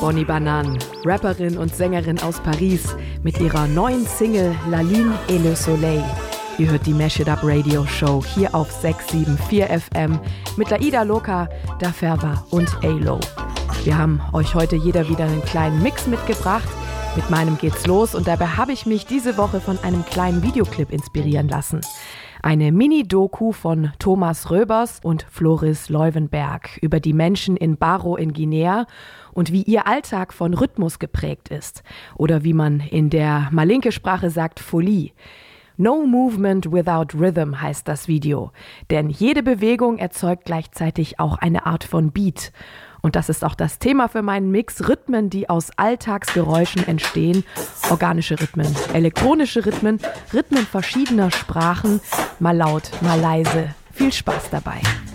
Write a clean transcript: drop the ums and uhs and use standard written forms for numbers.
Bonnie Banane, Rapperin und Sängerin aus Paris, mit ihrer neuen Single La Lune et le Soleil. Ihr hört die Mash It Up Radio Show hier auf 674 FM mit Laida Loca, Da Ferva und A-Lo. Wir haben euch heute jeder wieder einen kleinen Mix mitgebracht. Mit meinem geht's los und dabei habe ich mich diese Woche von einem kleinen Videoclip inspirieren lassen. Eine Mini-Doku von Thomas Röbers und Floris Leuwenberg über die Menschen in Barrow in Guinea und wie ihr Alltag von Rhythmus geprägt ist. Oder wie man in der Malinke-Sprache sagt, Folie. No Movement Without Rhythm heißt das Video. Denn jede Bewegung erzeugt gleichzeitig auch eine Art von Beat. Und das ist auch das Thema für meinen Mix. Rhythmen, die aus Alltagsgeräuschen entstehen. Organische Rhythmen, elektronische Rhythmen, Rhythmen verschiedener Sprachen. Mal laut, mal leise. Viel Spaß dabei.